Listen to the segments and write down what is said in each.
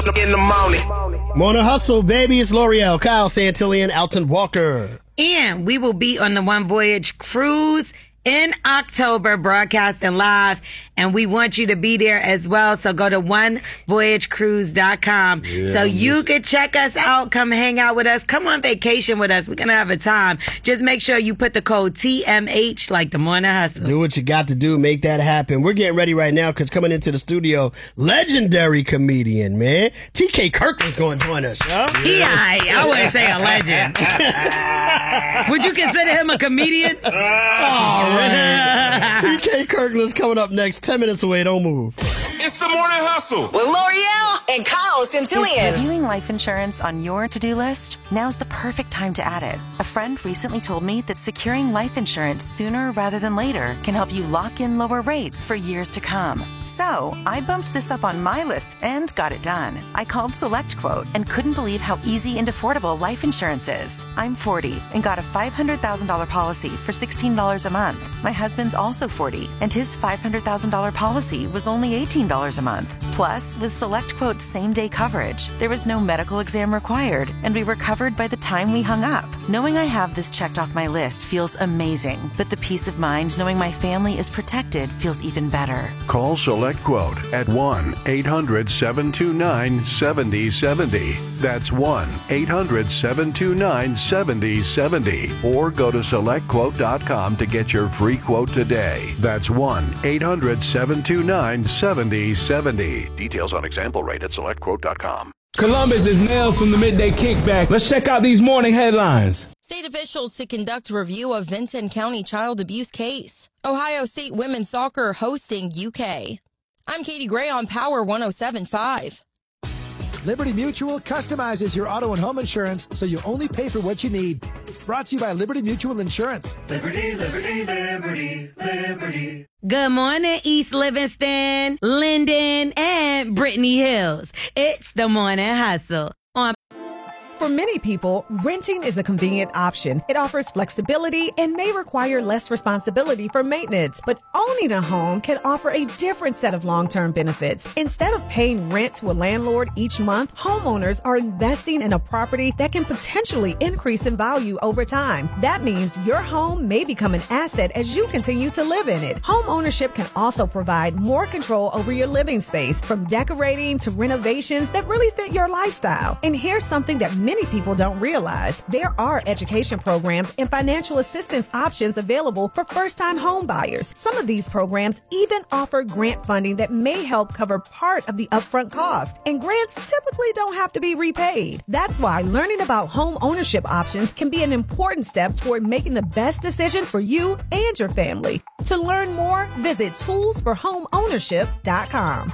in the morning. Morning Hustle, baby. It's L'Oreal, Kyle Santillan, Alton Walker. And we will be on the One Voyage cruise in October, broadcasting live, and we want you to be there as well. So go to onevoyagecruise.com so you could check us out, come hang out with us, come on vacation with us. We're going to have a time. Just make sure you put the code TMH like the Morning Hustle. Do what you got to do. Make that happen. We're getting ready right now because coming into the studio, legendary comedian, man. TK Kirkland's going to join us, yo. I wouldn't say a legend. Would you consider him a comedian? All right. TK Kirkland's coming up next. 10 minutes away. Don't move. It's the Morning Hustle with L'Oreal and Kyle Santillan. Is reviewing life insurance on your to-do list? Now's the perfect time to add it. A friend recently told me that securing life insurance sooner rather than later can help you lock in lower rates for years to come. So I bumped this up on my list and got it done. I called SelectQuote and couldn't believe how easy and affordable life insurance is. I'm 40 and got a $500,000 policy for $16 a month. My husband's also 40 and his $500,000 policy was only $18 a month. Plus, with SelectQuote's same-day coverage, there was no medical exam required, and we were covered by the time we hung up. Knowing I have this checked off my list feels amazing, but the peace of mind knowing my family is protected feels even better. Call SelectQuote at 1-800-729-7070. That's 1-800-729-7070. Or go to SelectQuote.com to get your free quote today. That's 1-800-729-7070. Details on example rate at SelectQuote.com. Columbus is Nails from the Midday Kickback. Let's check out these morning headlines. State officials to conduct review of Vinton County child abuse case. Ohio State women's soccer hosting UK. I'm Katie Gray on Power 107.5. Liberty Mutual customizes your auto and home insurance so you only pay for what you need. Brought to you by Liberty Mutual Insurance. Liberty, liberty, liberty, liberty. Good morning, East Livingston, Linden, and Brittany Hills. It's the Morning Hustle on. For many people, renting is a convenient option. It offers flexibility and may require less responsibility for maintenance. But owning a home can offer a different set of long-term benefits. Instead of paying rent to a landlord each month, homeowners are investing in a property that can potentially increase in value over time. That means your home may become an asset as you continue to live in it. Home ownership can also provide more control over your living space, from decorating to renovations that really fit your lifestyle. And here's something that many people don't realize. There are education programs and financial assistance options available for first-time home buyers. Some of these programs even offer grant funding that may help cover part of the upfront cost. And grants typically don't have to be repaid. That's why learning about home ownership options can be an important step toward making the best decision for you and your family. To learn more, visit toolsforhomeownership.com.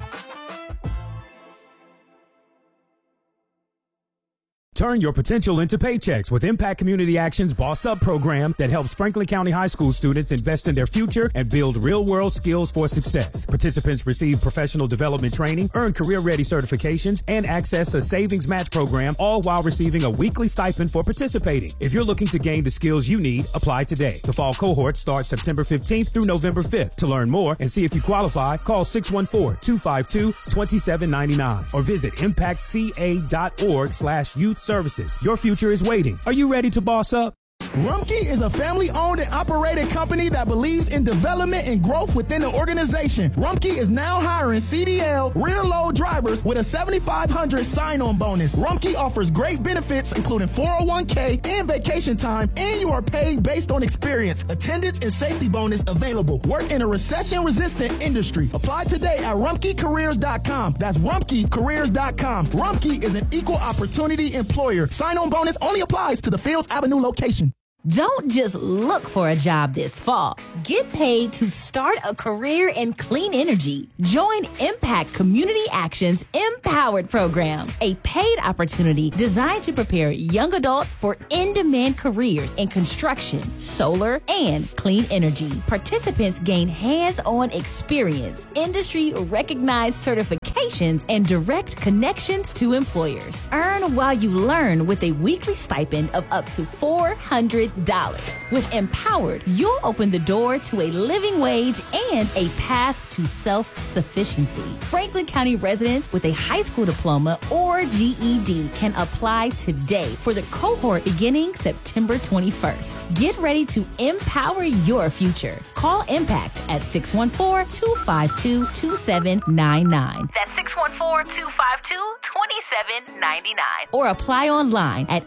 Turn your potential into paychecks with Impact Community Action's Boss Up program that helps Franklin County High School students invest in their future and build real-world skills for success. Participants receive professional development training, earn career-ready certifications, and access a savings match program, all while receiving a weekly stipend for participating. If you're looking to gain the skills you need, apply today. The fall cohort starts September 15th through November 5th. To learn more and see if you qualify, call 614-252-2799 or visit impactca.org/youth services. Your future is waiting. Are you ready to boss up? Rumpke is a family-owned and operated company that believes in development and growth within the organization. Rumpke is now hiring CDL rear-load drivers with a $7,500 sign-on bonus. Rumpke offers great benefits, including 401k and vacation time, and you are paid based on experience. Attendance and safety bonus available. Work in a recession-resistant industry. Apply today at RumpkeCareers.com. That's RumpkeCareers.com. Rumpke is an equal opportunity employer. Sign-on bonus only applies to the Fields Avenue location. Don't just look for a job this fall. Get paid to start a career in clean energy. Join Impact Community Action's Empowered program, a paid opportunity designed to prepare young adults for in-demand careers in construction, solar, and clean energy. Participants gain hands-on experience, industry-recognized certifications, and direct connections to employers. Earn while you learn with a weekly stipend of up to $400. With Empowered, you'll open the door to a living wage and a path to self-sufficiency. Franklin County residents with a high school diploma or GED can apply today for the cohort beginning September 21st. Get ready to empower your future. Call Impact at 614-252-2799. That's 614-252-2799. Or apply online at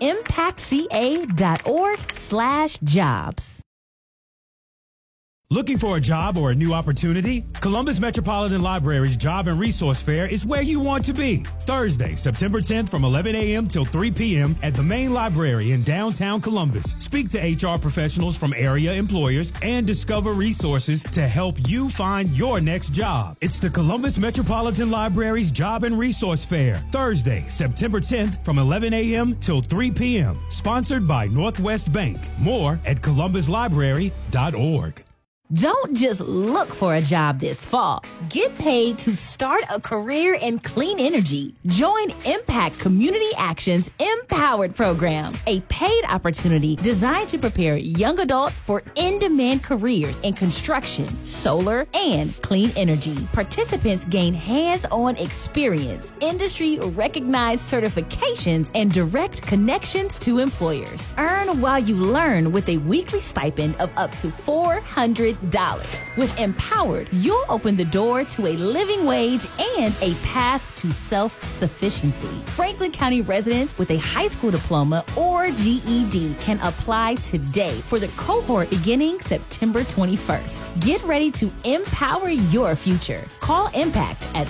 impactca.org/jobs. Looking for a job or a new opportunity? Columbus Metropolitan Library's Job and Resource Fair is where you want to be. Thursday, September 10th from 11 a.m. till 3 p.m. at the main library in downtown Columbus. Speak to HR professionals from area employers and discover resources to help you find your next job. It's the Columbus Metropolitan Library's Job and Resource Fair. Thursday, September 10th from 11 a.m. till 3 p.m. Sponsored by Northwest Bank. More at columbuslibrary.org. Don't just look for a job this fall. Get paid to start a career in clean energy. Join Impact Community Action's Empowered program, a paid opportunity designed to prepare young adults for in-demand careers in construction, solar, and clean energy. Participants gain hands-on experience, industry-recognized certifications, and direct connections to employers. Earn while you learn with a weekly stipend of up to $400. With Empowered, you'll open the door to a living wage and a path to self-sufficiency. Franklin County residents with a high school diploma or GED can apply today for the cohort beginning September 21st. Get ready to empower your future. Call Impact at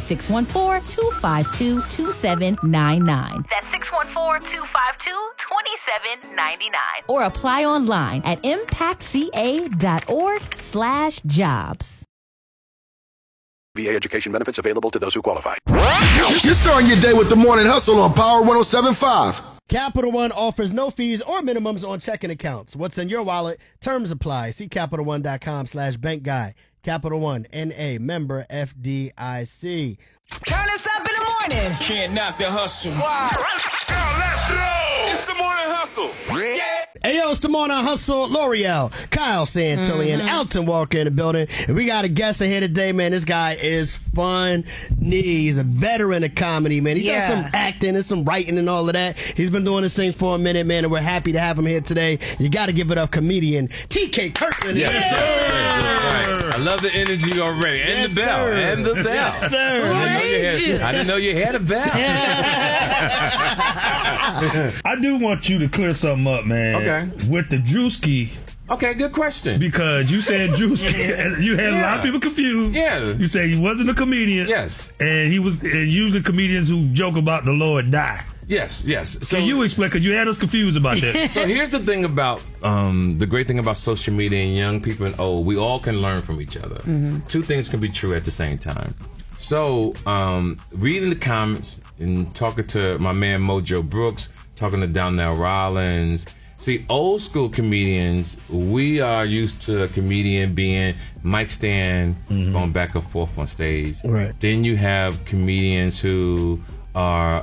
614-252-2799. That's 614-252-2799. Or apply online at impactca.org/jobs. VA education benefits available to those who qualify. You're starting your day with the Morning Hustle on Power 107.5. Capital One offers no fees or minimums on checking accounts. What's in your wallet? Terms apply. See CapitalOne.com/bank guide. Capital One, N.A., member FDIC. Turn us up in the morning. Can't knock the hustle. Wow. Let's go. It's the Morning Hustle. Yeah. Hey, yo, it's the Morning Hustle. L'Oreal, Kyle Santillian, Alton Walker in the building. And we got a guest in here today, man. This guy is funny. He's a veteran of comedy, man. He does some acting and some writing and all of that. He's been doing this thing for a minute, man, and we're happy to have him here today. You got to give it up, comedian TK Kirkland. Yes, sir. That's right. I love the energy already. And Yes, the bell. sir. And the bell. Yes, sir. I didn't know you had a bell. I do want you to clear something up, man. Okay. With the Drewski. Okay, good question. Because you said Drewski, you had a lot of people confused. Yeah. You said he wasn't a comedian. Yes. And he was, and usually comedians who joke about the Lord die. Yes. So can you explain? Because you had us confused about that. So here's the thing about the great thing about social media and young people and old. We all can learn from each other. Two things can be true at the same time. So reading the comments and talking to my man Mojo Brooks, talking to Donnell Rollins. See, old school comedians, we are used to a comedian being mic stand, going back and forth on stage. Right. Then you have comedians who are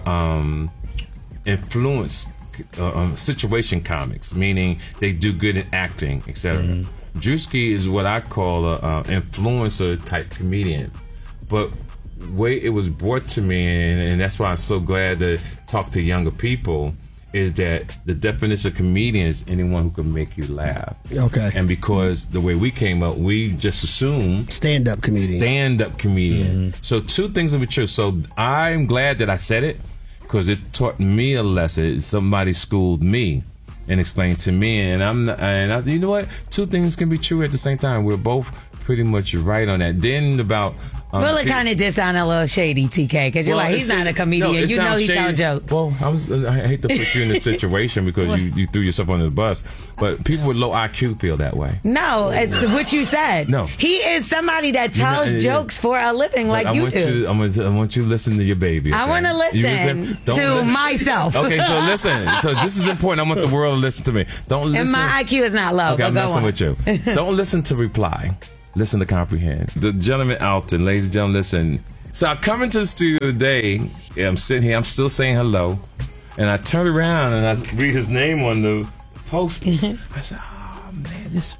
influence situation comics, meaning they do good in acting, etc. Drewski is what I call a influencer type comedian, but the way it was brought to me, and that's why I'm so glad to talk to younger people, is that the definition of comedian is anyone who can make you laugh. Okay. And because the way we came up, we just assume stand-up comedian. So two things will be true. So I'm glad that I said it because it taught me a lesson. Somebody schooled me and explained to me, and you know what? Two things can be true at the same time. We're both pretty much right on that. Then about well, it kind of did sound a little shady, TK, because you're like, he's not a comedian. No, you know he tells jokes. Well, I hate to put you in this situation because you threw yourself under the bus, but people with low IQ feel that way. No, it's what you said. No. He is somebody that tells jokes for a living like you do. I want you to listen to your baby. Okay? I want to listen to myself. Okay, so listen. So this is important. I want the world to listen to me. Don't listen. And my IQ is not low. Okay, I'm messing with you. Don't listen to reply. Listen to comprehend. The gentleman Alton, ladies and gentlemen, listen. So I come into the studio today. I'm sitting here. I'm still saying hello. And I turn around and I read his name on the hosting. I said, oh man, this.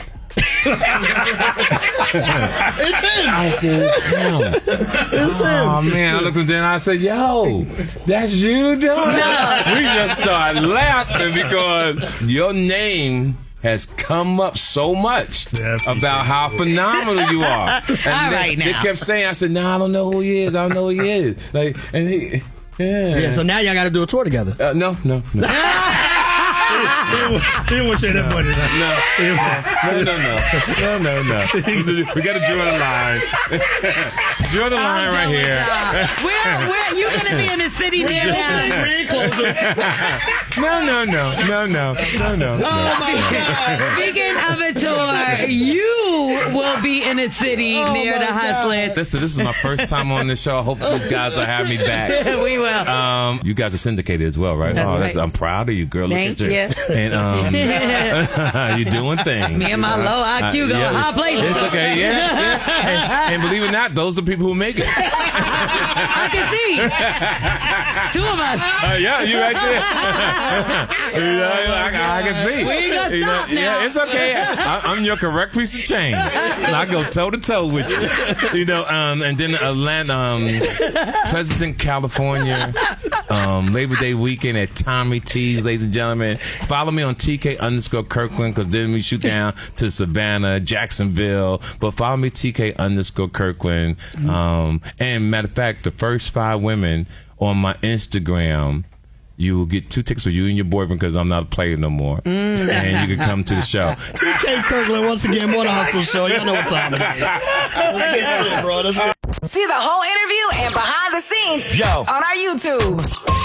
It's him. I said, him. It's him. Oh man, I looked at him and I said, yo, that's you doing it? We just started laughing because your name has come up so much about how phenomenal you are. And they kept saying, I said, no, I don't know who he is. I don't know who he is. Like, and he, yeah. So now y'all got to do a tour together. No. He didn't want to say that money. No. We got to draw the line. Draw the line right here. Where you going to be in the city near now? No. Oh my God. Speaking of a tour, you will be in a city near the Hustlers. Listen, this is my first time on this show. I hope you guys will have me back. We will. You guys are syndicated as well, right? That's right. I'm proud of you, girl. Thank you. And you're doing things. Me and my low IQ go high places. It's okay, yeah. And believe it or not, those are people who make it. I can see. Two of us. Yeah, you right there. I can see. We ain't gonna stop now. Yeah, it's okay. I'm your correct piece of change. I go toe to toe with you. And then Atlanta, Pleasanton, California, Labor Day weekend at Tommy T's, ladies and gentlemen. Follow me on TK_Kirkland, because then we shoot down to Savannah, Jacksonville. But follow me TK_Kirkland. And matter of fact, the first 5 women on my Instagram, you will get 2 tickets for you and your boyfriend, because I'm not a player no more. And you can come to the show. TK Kirkland, once again, more the Hustle Show. Y'all know what time it is. Let's get shit, bro. See the whole interview and behind the scenes on our YouTube.